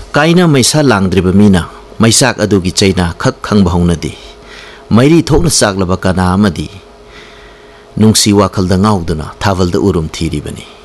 काइना मैसा लांद्रिबा मीना मैसाक अदुगी चैना खक खंगबा हौनदे मैरी थोकना चाकलबा कना अमदी नुंसी वाखलदा ngauduna थावलदा उरुम थीरिबनी।